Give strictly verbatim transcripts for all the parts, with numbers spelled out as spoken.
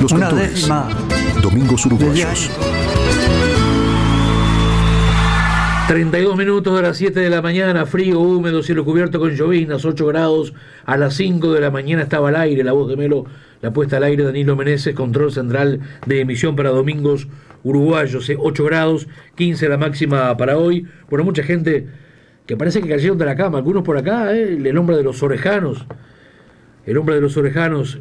Los Una Cantores. décima Domingos de Uruguayos. treinta y dos minutos de las siete de la mañana, frío, húmedo, cielo cubierto con lloviznas, ocho grados. A las cinco de la mañana estaba al aire, la voz de Melo, la puesta al aire, Danilo Meneses, control central de emisión para Domingos Uruguayos, eh, ocho grados, quince la máxima para hoy. Bueno, mucha gente que parece que cayeron de la cama, algunos por acá, eh, el hombre de los orejanos, el hombre de los orejanos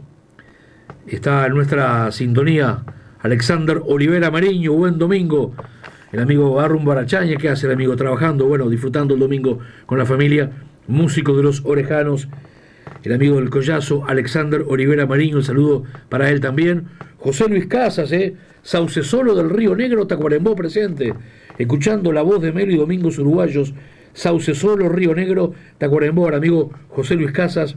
está en nuestra sintonía, Alexander Olivera Mariño, buen domingo. El amigo Arrum Barachaña, ¿qué hace el amigo? Trabajando, bueno, disfrutando el domingo con la familia. Músico de los orejanos, el amigo del Collazo, Alexander Olivera Mariño, el saludo para él también. José Luis Casas, ¿eh? Saucesolo del Río Negro, Tacuarembó presente, escuchando la voz de Melo y Domingos Uruguayos. Saucesolo, Río Negro, Tacuarembó, el amigo José Luis Casas,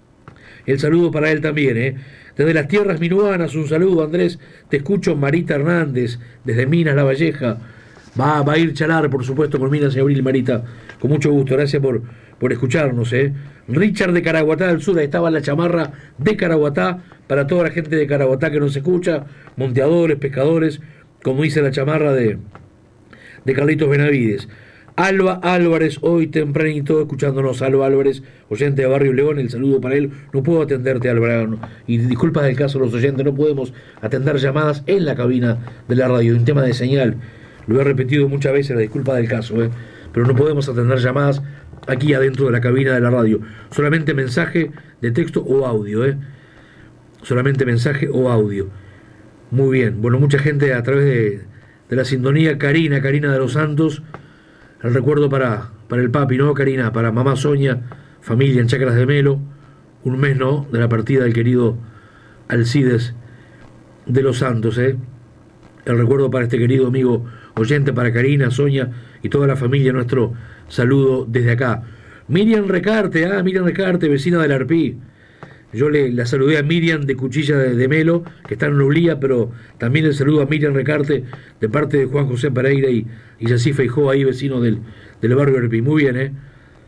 el saludo para él también, ¿eh? Desde las tierras minuanas, un saludo, Andrés, te escucho. Marita Hernández, desde Minas La Valleja. Va, va a ir Chalar, por supuesto, con Minas y Abril, Marita. Con mucho gusto, gracias por, por escucharnos. ¿eh? Richard de Caraguatá del Sur, ahí estaba la chamarra de Caraguatá, para toda la gente de Caraguatá que nos escucha, monteadores, pescadores, como dice la chamarra de, de Carlitos Benavides. Alba Álvarez, hoy tempranito, escuchándonos. Alba Álvarez, oyente de Barrio León, el saludo para él. No puedo atenderte, Alba, y disculpas del caso de los oyentes, no podemos atender llamadas en la cabina de la radio, un tema de señal. Lo he repetido muchas veces, la disculpa del caso, ¿eh? Pero no podemos atender llamadas aquí adentro de la cabina de la radio. Solamente mensaje de texto o audio, ¿eh? Solamente mensaje o audio. Muy bien. Bueno, mucha gente a través de, de la sintonía. Karina, Karina de los Santos. El recuerdo para, para el papi, ¿no, Karina? Para mamá Sonia, familia en Chacras de Melo. Un mes, ¿no? De la partida del querido Alcides de los Santos, ¿eh? El recuerdo para este querido amigo oyente, para Karina, Sonia y toda la familia, nuestro saludo desde acá. Miriam Recarte, ah, Miriam Recarte, vecina del Arpí. Yo le la saludé a Miriam de Cuchilla de, de Melo, que está en Nublía, pero también le saludo a Miriam Recarte de parte de Juan José Pereira y, y Yací Feijó, ahí vecino del, del barrio Arpí. Muy bien, ¿eh?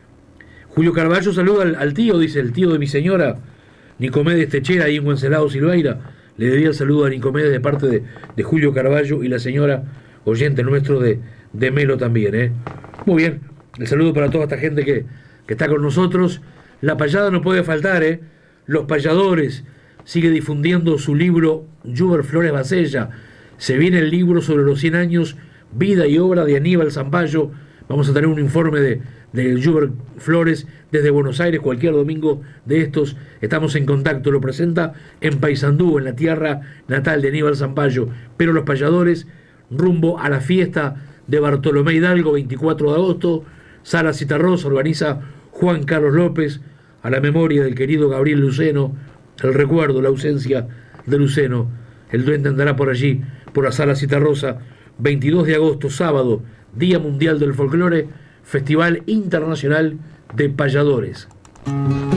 Julio Carballo saluda al, al tío, dice el tío de mi señora, Nicomedes Techera, ahí en Wenceslao Silveira. Le debía el saludo a Nicomedes de parte de, de Julio Carballo y la señora oyente nuestro de, de Melo también, ¿eh? Muy bien, el saludo para toda esta gente que, que está con nosotros. La payada no puede faltar, ¿eh? Los Payadores sigue difundiendo su libro Juber Flores Bacella. Se viene el libro sobre los cien años, vida y obra de Aníbal Zampayo. Vamos a tener un informe de, de Juber Flores desde Buenos Aires, cualquier domingo de estos. Estamos en contacto, lo presenta en Paysandú, en la tierra natal de Aníbal Zampayo. Pero los Payadores, rumbo a la fiesta de Bartolomé Hidalgo, veinticuatro de agosto, Sala Citarrosa, organiza Juan Carlos López, a la memoria del querido Gabriel Luceno, el recuerdo, la ausencia de Luceno. El duende andará por allí, por la Sala Citarrosa, veintidós de agosto, sábado, Día Mundial del Folclore, Festival Internacional de Payadores.